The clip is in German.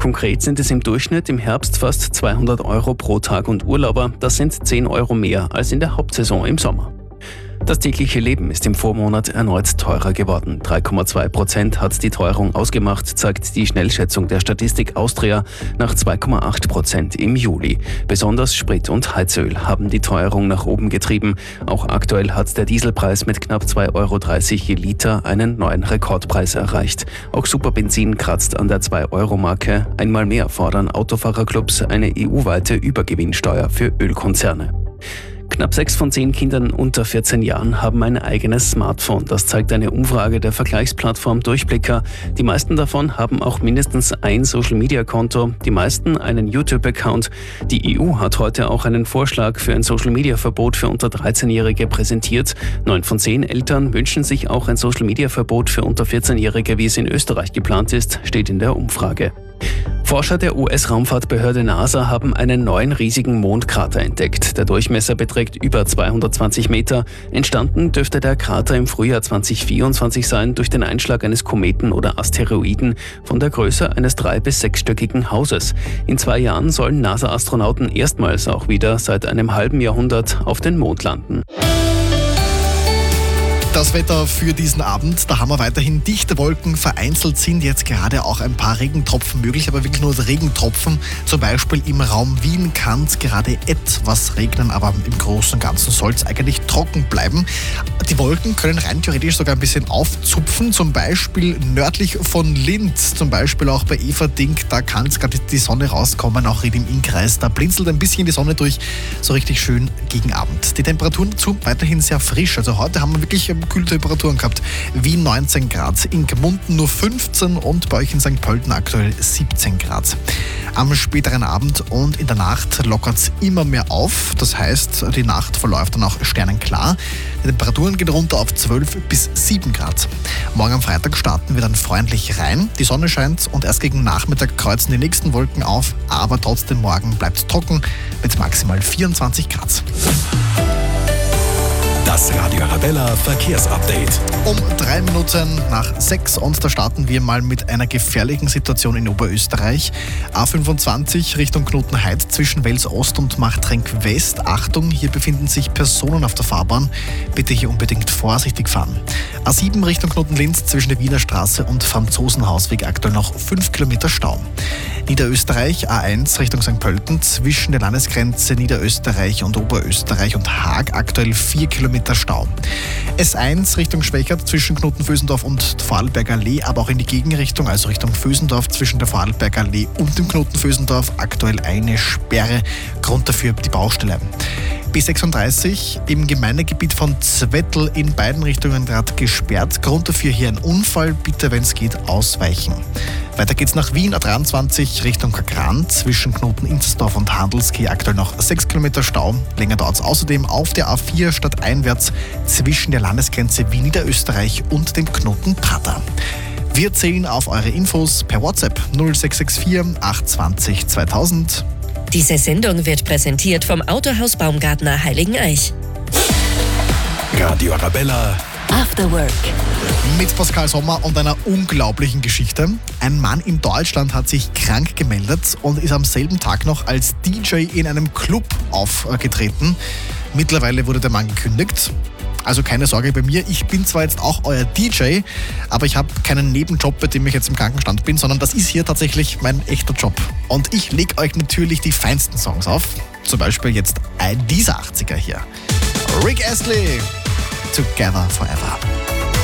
Konkret sind es im Durchschnitt im Herbst fast 200 € pro Tag und Urlauber. Das sind 10 € mehr als in der Hauptsaison im Sommer. Das tägliche Leben ist im Vormonat erneut teurer geworden. 3,2% hat die Teuerung ausgemacht, zeigt die Schnellschätzung der Statistik Austria nach 2,8% im Juli. Besonders Sprit und Heizöl haben die Teuerung nach oben getrieben. Auch aktuell hat der Dieselpreis mit knapp 2,30 € je Liter einen neuen Rekordpreis erreicht. Auch Superbenzin kratzt an der 2-Euro-Marke. Einmal mehr fordern Autofahrerclubs eine EU-weite Übergewinnsteuer für Ölkonzerne. Knapp 6 von 10 Kindern unter 14 Jahren haben ein eigenes Smartphone. Das zeigt eine Umfrage der Vergleichsplattform Durchblicker. Die meisten davon haben auch mindestens ein Social-Media-Konto, die meisten einen YouTube-Account. Die EU hat heute auch einen Vorschlag für ein Social-Media-Verbot für unter 13-Jährige präsentiert. 9 von 10 Eltern wünschen sich auch ein Social-Media-Verbot für unter 14-Jährige, wie es in Österreich geplant ist, steht in der Umfrage. Forscher der US-Raumfahrtbehörde NASA haben einen neuen riesigen Mondkrater entdeckt. Der Durchmesser beträgt über 220 Meter. Entstanden dürfte der Krater im Frühjahr 2024 sein durch den Einschlag eines Kometen oder Asteroiden von der Größe eines 3- bis 6-stöckigen Hauses. In 2 Jahren sollen NASA-Astronauten erstmals auch wieder seit einem halben Jahrhundert auf den Mond landen. Das Wetter für diesen Abend, da haben wir weiterhin dichte Wolken, vereinzelt sind jetzt gerade auch ein paar Regentropfen möglich, aber wirklich nur Regentropfen. Zum Beispiel im Raum Wien kann es gerade etwas regnen, aber im Großen und Ganzen soll es eigentlich trocken bleiben. Die Wolken können rein theoretisch sogar ein bisschen aufzupfen, zum Beispiel nördlich von Linz, zum Beispiel auch bei Everding, da kann es gerade die Sonne rauskommen, auch in dem Innkreis, da blinzelt ein bisschen die Sonne durch, so richtig schön gegen Abend. Die Temperaturen dazu weiterhin sehr frisch, also heute haben wir wirklich kühle Temperaturen gehabt. Wien 19 Grad, in Gmunden nur 15 und bei euch in St. Pölten aktuell 17 Grad. Am späteren Abend und in der Nacht lockert es immer mehr auf. Das heißt, die Nacht verläuft dann auch sternenklar. Die Temperaturen gehen runter auf 12 bis 7 Grad. Morgen am Freitag starten wir dann freundlich rein. Die Sonne scheint und erst gegen Nachmittag kreuzen die nächsten Wolken auf. Aber trotzdem morgen bleibt es trocken mit maximal 24 Grad. Das Radio Arabella Verkehrsupdate. Um 3 Minuten nach 6 und da starten wir mal mit einer gefährlichen Situation in Oberösterreich. A25 Richtung Knotenheid zwischen Wels Ost und Machtrenk West. Achtung, hier befinden sich Personen auf der Fahrbahn. Bitte hier unbedingt vorsichtig fahren. A7 Richtung Knoten-Linz zwischen der Wiener Straße und Franzosenhausweg aktuell noch 5 Kilometer Stau. Niederösterreich A1 Richtung St. Pölten zwischen der Landesgrenze Niederösterreich und Oberösterreich und Haag aktuell 4 Kilometer Stau. S1 Richtung Schwächert zwischen Knoten-Vösendorf und Vorarlberger Allee, aber auch in die Gegenrichtung, also Richtung Vösendorf zwischen der Vorarlberger Allee und dem Knoten-Vösendorf aktuell eine Sperre. Grund dafür die Baustelle. B36 im Gemeindegebiet von Zwettl in beiden Richtungen gerade gesperrt. Grund dafür hier ein Unfall. Bitte, wenn es geht, ausweichen. Weiter geht's nach Wien, A23 Richtung Kagran zwischen Knoten Inzersdorf und Handelskeh aktuell noch 6 Kilometer Stau. Länger dauert es außerdem auf der A4 stadteinwärts zwischen der Landesgrenze Wien Niederösterreich und dem Knoten Prater. Wir zählen auf eure Infos per WhatsApp 0664 820 2000. Diese Sendung wird präsentiert vom Autohaus Baumgartner Heiligeneich. Radio Arabella After Work. Mit Pascal Sommer und einer unglaublichen Geschichte. Ein Mann in Deutschland hat sich krank gemeldet und ist am selben Tag noch als DJ in einem Club aufgetreten. Mittlerweile wurde der Mann gekündigt. Also keine Sorge bei mir, ich bin zwar jetzt auch euer DJ, aber ich habe keinen Nebenjob, bei dem ich jetzt im Krankenstand bin, sondern das ist hier tatsächlich mein echter Job. Und ich lege euch natürlich die feinsten Songs auf. Zum Beispiel jetzt dieser 80er hier. Rick Astley, Together Forever.